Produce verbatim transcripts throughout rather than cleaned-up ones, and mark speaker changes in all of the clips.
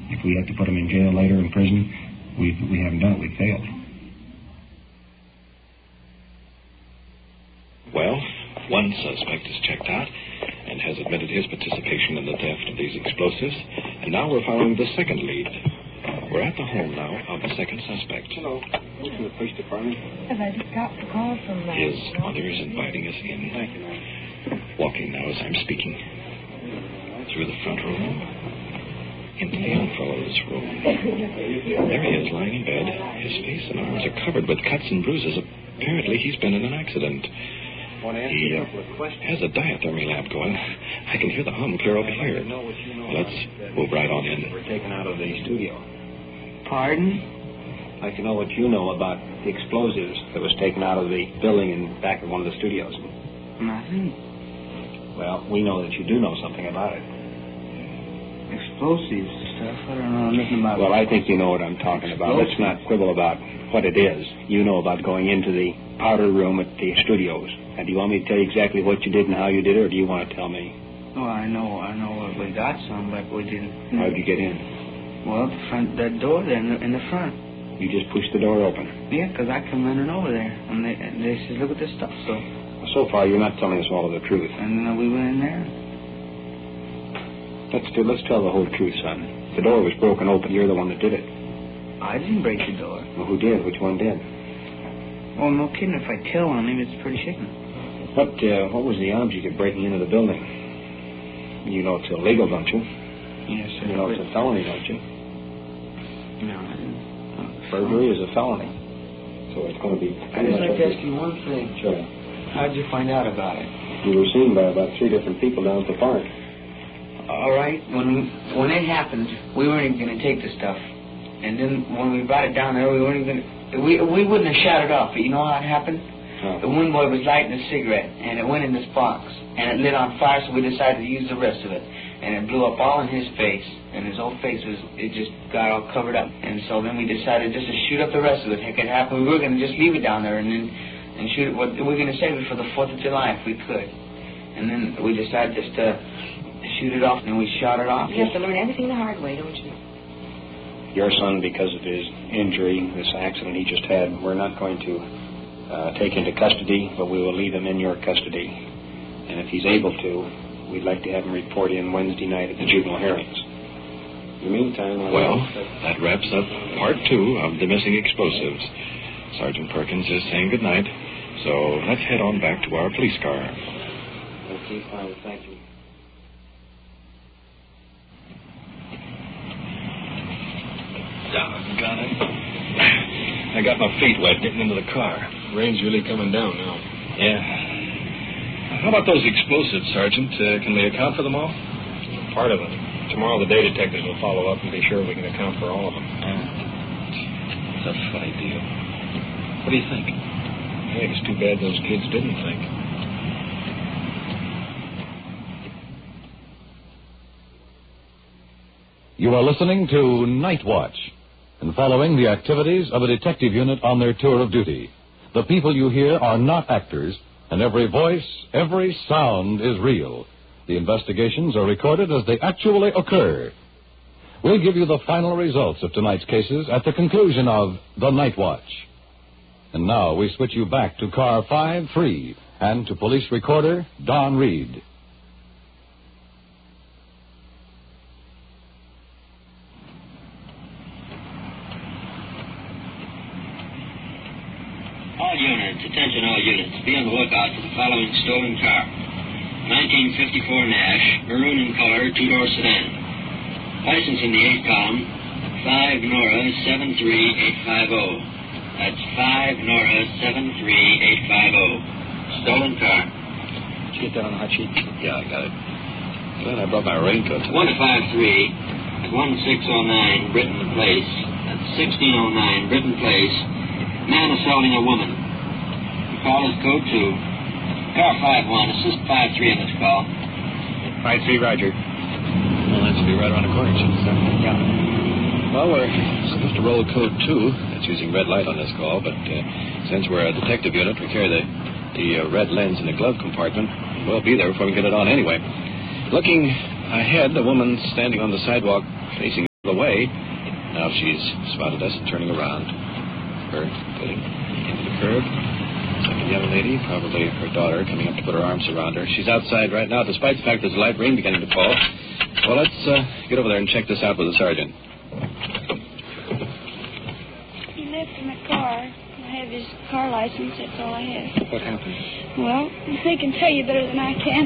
Speaker 1: If we had to put them in jail later in prison, we we haven't done it. We've failed.
Speaker 2: Well, one suspect is checked out and has admitted his participation in the theft of these explosives, and now we're following the second lead. We're at the home now of the second suspect.
Speaker 1: Hello. Welcome to the police department.
Speaker 3: Yes, I just got the call from that.
Speaker 2: His mother is inviting us in.
Speaker 1: Thank you, ma'am.
Speaker 2: Walking now as I'm speaking. Through the front room. Into the enclosed room. There he is, lying in bed. His face and arms are covered with cuts and bruises. Apparently he's been in an accident. He uh, has a diathermy lamp going. I can hear the hum clear over here. Let's move right on in.
Speaker 1: We're taken out of the studio.
Speaker 3: Pardon?
Speaker 1: I'd like to know what you know about the explosives that was taken out of the building in back of one of the studios.
Speaker 3: Nothing.
Speaker 1: Well, we know that you do know something about it.
Speaker 3: Explosives stuff? I don't know nothing about
Speaker 1: Well,
Speaker 3: it.
Speaker 1: I think you know what I'm talking about. Let's not quibble about what it is. You know about going into the powder room at the studios. And do you want me to tell you exactly what you did and how you did it, or do you want to tell me?
Speaker 3: Oh, I know, I know. We got some, but we didn't.
Speaker 1: How did you get in?
Speaker 3: Well, the front, that door there in the, in the front.
Speaker 1: You just pushed the door open.
Speaker 3: Yeah, 'cause I come running over there, and they, and they said, look at this stuff, so.
Speaker 1: So far, you're not telling us all of the truth.
Speaker 3: And then we went in there.
Speaker 1: Let's do, let's tell the whole truth, son. The door was broken open. You're the one that did it.
Speaker 3: I didn't break the door.
Speaker 1: Well, who did? Which one did?
Speaker 3: Well, no kidding. If I tell on him, it's pretty shaking.
Speaker 1: What uh, what was the object of breaking into the building? You know it's illegal, don't you?
Speaker 3: Yes, sir.
Speaker 1: You know it's a felony, don't you?
Speaker 3: No, I didn't.
Speaker 1: Burglary is a felony. So it's going to be...
Speaker 3: I'd just like to ask you one thing.
Speaker 1: Sure.
Speaker 3: How'd you find out about it?
Speaker 1: You were seen by about three different people down at the park.
Speaker 3: All right. When when it happened, we weren't even going to take the stuff. And then when we brought it down there, we weren't even going to... We, we wouldn't have shot it off, but you know how it happened?
Speaker 1: Huh.
Speaker 3: The one boy was lighting a cigarette, and it went in this box. And it lit on fire, so we decided to use the rest of it. And it blew up all in his face, and his whole face was, it just got all covered up. And so then we decided just to shoot up the rest of it. Heck, it happened. We were going to just leave it down there and then and shoot it. We were going to save it for the fourth of July if we could. And then we decided just to shoot it off, and we shot it off.
Speaker 4: You have to learn everything the hard way, don't you?
Speaker 1: Your son, because of his injury, this accident he just had, we're not going to uh, take into custody, but we will leave him in your custody. And if he's able to, we'd like to have him report in Wednesday night at the juvenile hearings. In the meantime...
Speaker 2: Well, that wraps up part two of the missing explosives. Sergeant Perkins is saying goodnight, so let's head on back to our police car.
Speaker 1: Okay, fine, thank you.
Speaker 2: Doggone it. I got my feet wet getting into the car.
Speaker 5: Rain's really coming down now.
Speaker 2: Yeah. How about those explosives, Sergeant? Uh, can we account for them all?
Speaker 5: Part of it. Tomorrow the day detectives will follow up and be sure we can account for all of them.
Speaker 2: It's a funny deal. What do you think?
Speaker 5: I think it's too bad those kids didn't think.
Speaker 6: You are listening to Night Watch and following the activities of a detective unit on their tour of duty. The people you hear are not actors, and every voice, every sound is real. The investigations are recorded as they actually occur. We'll give you the final results of tonight's cases at the conclusion of The Night Watch. And now we switch you back to Car five three and to police recorder Don Reed.
Speaker 7: All units, attention all units, be on the lookout for the following stolen car. nineteen fifty-four Nash, maroon in color, two-door sedan. License in the eight column, five Nora seven three eight five zero. That's five Nora seven three eight five zero. Stolen car.
Speaker 1: Did you get that on the hot sheet?
Speaker 2: Yeah, I got it. Glad I brought my raincoat tonight.
Speaker 7: one five three, one six zero nine, Britton Place. That's sixteen oh nine, Britton Place. Man assaulting a woman. The call is code two. Car five one, assist five three in this call.
Speaker 1: five three, Roger.
Speaker 2: Well, that should be right around the corner, shouldn't it?
Speaker 1: Yeah.
Speaker 2: Well, we're supposed to roll code two. That's using red light on this call, but uh, since we're a detective unit, we carry the, the uh, red lens in the glove compartment. We'll be there before we get it on anyway. Looking ahead, a woman standing on the sidewalk facing away. Now she's spotted us turning around. Her getting into the curb. Second young lady, probably her daughter, coming up to put her arms around her. She's outside right now, despite the fact there's light rain beginning to fall. Well, let's uh, get over there and check this out with the sergeant.
Speaker 8: He left in the car. I have his car license. That's all I have.
Speaker 2: What happened?
Speaker 8: Well, they can tell you better than I can.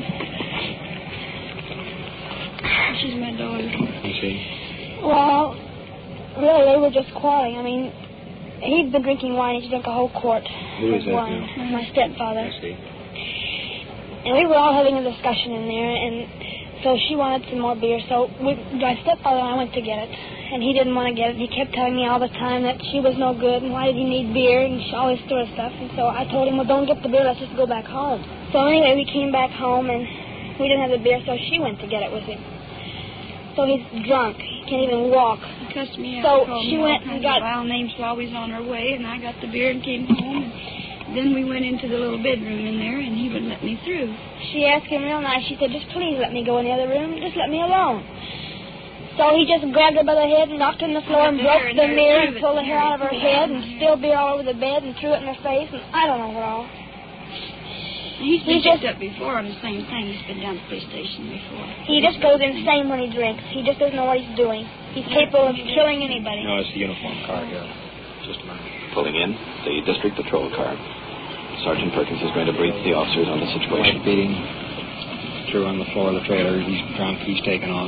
Speaker 8: She's my daughter.
Speaker 2: I see.
Speaker 8: Well, really, they were just quarreling. I mean, he'd been drinking wine. He drank a whole quart
Speaker 2: Who
Speaker 8: of
Speaker 2: is that
Speaker 8: wine.
Speaker 2: now?
Speaker 8: My stepfather.
Speaker 2: I see.
Speaker 8: And we were all having a discussion in there, and so she wanted some more beer. So we, my stepfather and I went to get it, and he didn't want to get it. He kept telling me all the time that she was no good, and why did he need beer, and she always sort of stuff. And so I told him, well, don't get the beer. Let's just go back home. So anyway, we came back home, and we didn't have the beer, so she went to get it with him. So he's drunk. He can't even walk.
Speaker 9: He cussed me out.
Speaker 8: So
Speaker 9: Called
Speaker 8: she
Speaker 9: me all
Speaker 8: went
Speaker 9: kinds
Speaker 8: and got...
Speaker 9: of wild names while we was on our way, and I got the beer and came home. And then we went into the little bedroom in there, and he would let me through.
Speaker 8: She asked him real nice. She said, just please let me go in the other room. Just let me alone. So he just grabbed her by the head and knocked her on the floor and broke the mirror and pulled the hair out of her head and spilled beer all over the bed and threw it in her face, and I don't know what all.
Speaker 9: He's been
Speaker 8: He just-
Speaker 9: picked up before on the same thing. He's been down to the police station before.
Speaker 8: He just goes insane when he drinks. He just doesn't know what he's doing. He's capable of killing anybody.
Speaker 1: No, it's the uniform car here. Just a minute.
Speaker 2: Pulling in the district patrol car. Sergeant Perkins is going to brief the officers on the situation.
Speaker 1: White beating. Threw on the floor of the trailer. He's drunk. He's taken off.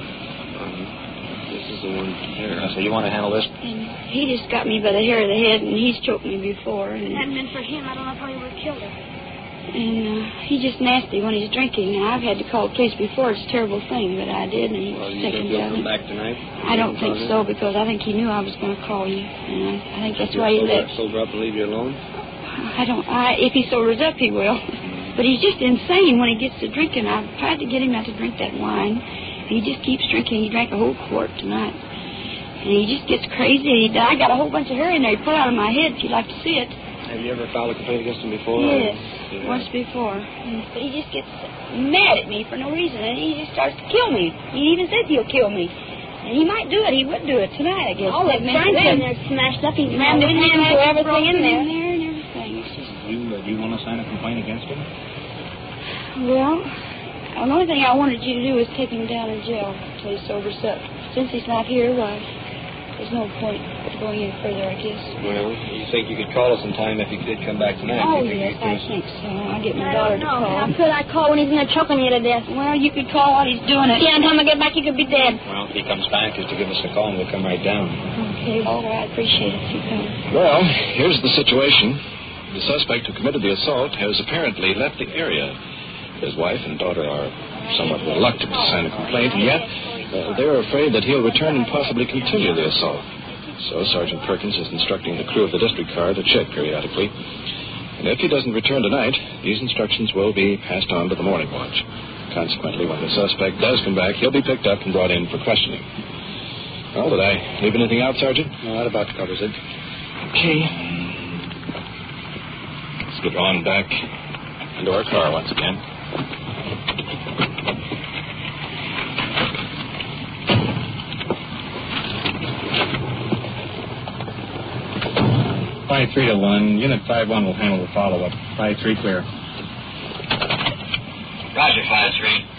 Speaker 2: This is the one here.
Speaker 1: So you want to handle this?
Speaker 9: And he just got me by the hair of the head, and he's choked me before.
Speaker 8: If it
Speaker 9: And,
Speaker 8: hadn't been for him, I don't know how he would have killed her.
Speaker 9: and uh, he's just nasty when he's drinking. And I've had to call the police before. It's a terrible thing, but I did, and he
Speaker 1: Well,
Speaker 9: was
Speaker 1: you
Speaker 9: taken
Speaker 1: think you'll
Speaker 9: down.
Speaker 1: come back tonight?
Speaker 9: I don't think so, because I think he knew I was going to call you. And I, I think that's why he left.
Speaker 1: Sober up and leave you alone?
Speaker 9: I don't. I, if he sobers up, he will. But he's just insane when he gets to drinking. I've tried to get him not to drink that wine. He just keeps drinking. He drank a whole quart tonight. And he just gets crazy. He, I got a whole bunch of hair in there. He put out of my head if you'd like to see it.
Speaker 1: Have you ever filed a complaint against him before?
Speaker 9: Yes,
Speaker 1: Yeah.
Speaker 9: once before. But he just gets mad at me for no reason. And he just starts to kill me. He even says he'll kill me. And he might do it. He would do it tonight, I guess.
Speaker 8: All the furniture in there smashed up. He rammed his hand through everything in there.
Speaker 9: in there and everything. It's just...
Speaker 1: You, uh, do you want to sign a complaint against him?
Speaker 9: Well, the only thing I wanted you to do is take him down in jail until he sobers up. Since he's not here, why, there's no point going any further, I guess.
Speaker 1: Well, you think you could call us in time if he did come back tonight?
Speaker 9: Oh,
Speaker 1: You think
Speaker 9: yes,
Speaker 1: you
Speaker 9: I
Speaker 1: could-
Speaker 9: think so. I'll get my
Speaker 8: I
Speaker 9: daughter
Speaker 8: don't
Speaker 9: to
Speaker 8: know.
Speaker 9: call.
Speaker 8: How could I call when he's in there choking you to death?
Speaker 9: Well, you could call while he's doing it.
Speaker 8: Yeah, and time I get back, you could be dead.
Speaker 1: Well, if he comes back, is to give us a call and we'll come right down.
Speaker 9: Okay, well, I appreciate it if you come.
Speaker 2: Well, here's the situation. The suspect who committed the assault has apparently left the area. His wife and daughter are somewhat reluctant to sign a complaint, and yet uh, they're afraid that he'll return and possibly continue the assault. So Sergeant Perkins is instructing the crew of the district car to check periodically. And if he doesn't return tonight, these instructions will be passed on to the morning watch. Consequently, when the suspect does come back, he'll be picked up and brought in for questioning. Well, did I leave anything out, Sergeant?
Speaker 1: No, that about covers it.
Speaker 2: Okay. Let's get on back into our car once again.
Speaker 5: Five three to one. Unit five one will handle the follow-up. Five three clear.
Speaker 7: Roger, five three.